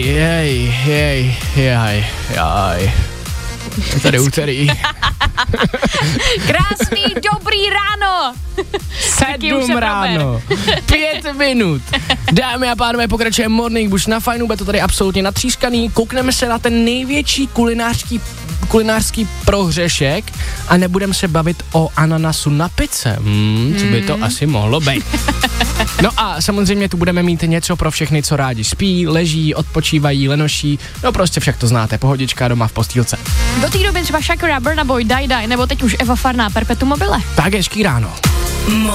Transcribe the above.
Jaj. Je tady úterý. Krásný, dobrý ráno. 7 ráno. 5 minut. Dámy a pánové, pokračuje Morning Bush na Fajnu, bude to tady absolutně natřískaný. Koukneme se na ten největší kulinářský prohřešek a nebudeme se bavit o ananasu na pice. Co by to asi mohlo být? No a samozřejmě tu budeme mít něco pro všechny, co rádi spí, leží, odpočívají, lenoší, no prostě však to znáte, pohodička doma v postýlce. Do té doby třeba Shakira, Burna Boy, Die Die, nebo teď už Eva Farná, Perpetuum mobile. Tak hezký ráno.